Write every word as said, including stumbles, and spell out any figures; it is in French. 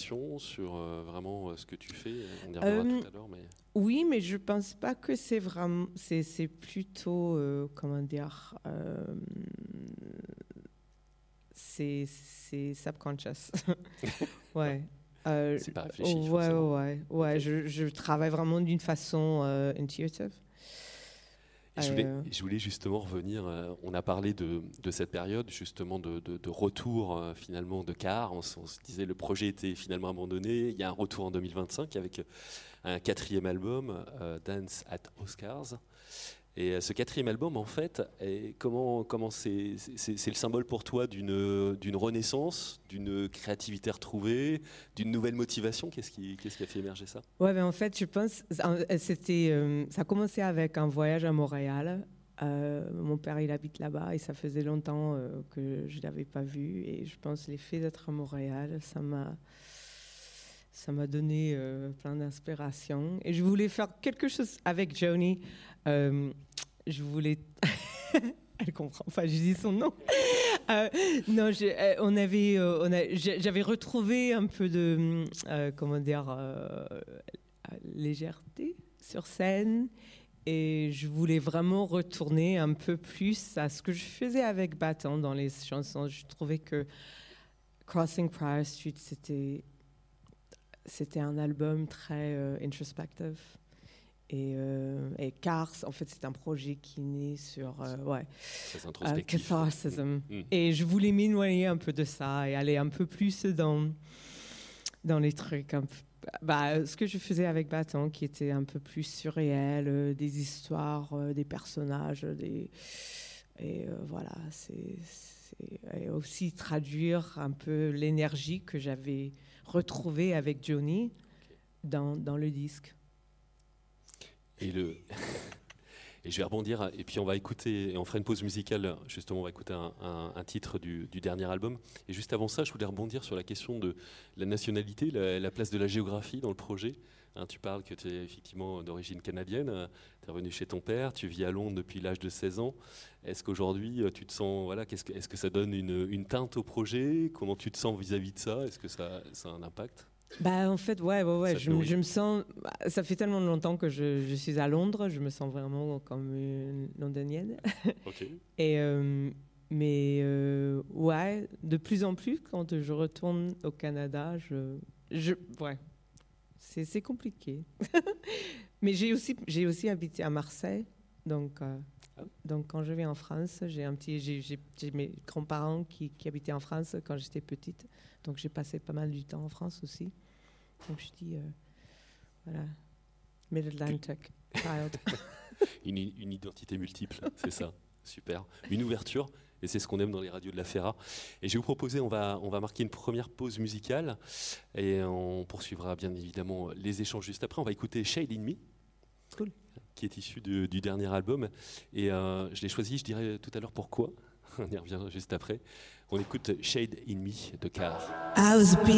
inspiration sur euh, vraiment euh, ce que tu fais? On y reviendra Euh, tout à l'heure. Mais... Oui, mais je pense pas que c'est vraiment. C'est, c'est plutôt. Euh, comment dire euh, c'est, c'est subconscious. Ouais. Euh, C'est pas réfléchi, ouais, forcément. ouais, ouais. Ok. Je, je travaille vraiment d'une façon euh, intuitive. Et je voulais, Euh, je voulais justement revenir, euh, on a parlé de, de cette période, justement de, de, de retour euh, finalement de Car. On, s- on se disait le projet était finalement abandonné. Il y a un retour en deux mille vingt-cinq avec un quatrième album, euh, Dance at Oscars. Et euh, ce quatrième album, en fait, est, comment, comment c'est, c'est, c'est le symbole pour toi d'une, d'une renaissance, d'une créativité retrouvée, d'une nouvelle motivation? Qu'est-ce qui, qu'est-ce qui a fait émerger ça? ouais, mais en fait, je pense. euh, C'était, euh, ça a commencé avec un voyage à Montréal. Euh, mon père, il habite là-bas et ça faisait longtemps euh, que je ne l'avais pas vu. Et je pense que l'effet d'être à Montréal, ça m'a, ça m'a donné euh, plein d'inspiration. Et je voulais faire quelque chose avec Joni. Euh, je voulais. Elle comprend pas, je dis son nom. Euh, non, j'ai- euh, on avait, euh, on a- j'ai- j'avais retrouvé un peu de, euh, comment dire, euh, légèreté sur scène. Et je voulais vraiment retourner un peu plus à ce que je faisais avec Bâton dans les chansons. Je trouvais que Crossing Prior Street, c'était, c'était un album très euh, introspectif. Et, euh, et Cars, en fait, c'est un projet qui naît sur euh, ouais, Très euh, introspectif. catharsis. Mm. Et je voulais m'éloigner un peu de ça et aller un peu plus dans, dans les trucs. Un peu, bah, ce que je faisais avec Bâton, qui était un peu plus surréel, euh, des histoires, euh, des personnages. Des, et euh, voilà, c'est, c'est et aussi traduire un peu l'énergie que j'avais retrouvée avec Joni dans, dans le disque. Et le. Et je vais rebondir, et puis on va écouter, et on fera une pause musicale, justement on va écouter un, un, un titre du, du dernier album. Et juste avant ça, je voulais rebondir sur la question de la nationalité, la, la place de la géographie dans le projet. Hein, tu parles que tu es effectivement d'origine canadienne, tu es revenu chez ton père, tu vis à Londres depuis l'âge de seize ans. Est-ce qu'aujourd'hui tu te sens, voilà, qu'est-ce que, est-ce que ça donne une, une teinte au projet? Comment tu te sens vis-à-vis de ça? Est-ce que ça, ça a un impact? Bah, en fait, ouais, ouais, ouais. Ça te Je, me- nourrit? je me sens. Bah, ça fait tellement longtemps que je, je suis à Londres, je me sens vraiment comme une londonienne. Ok. Et, euh, mais euh, ouais, de plus en plus, quand je retourne au Canada, je. je ouais, c'est, c'est compliqué. Mais j'ai aussi, j'ai aussi habité à Marseille. Donc, euh, Ah. donc quand je viens en France, j'ai, un petit, j'ai, j'ai, j'ai mes grands-parents qui, qui habitaient en France quand j'étais petite. Donc j'ai passé pas mal du temps en France aussi. Donc je dis, euh, voilà, Mid-Atlantic child. Une, une identité multiple, c'est ça. Super. Une ouverture, et c'est ce qu'on aime dans les radios de la Ferra. Et je vais vous proposer, on va, on va marquer une première pause musicale, et on poursuivra bien évidemment les échanges juste après. On va écouter Shade in Me, Cool. qui est issu de- du dernier album. Et euh, je l'ai choisi, je dirais tout à l'heure pourquoi. On y revient juste après. On écoute Shade in Me de Car. I was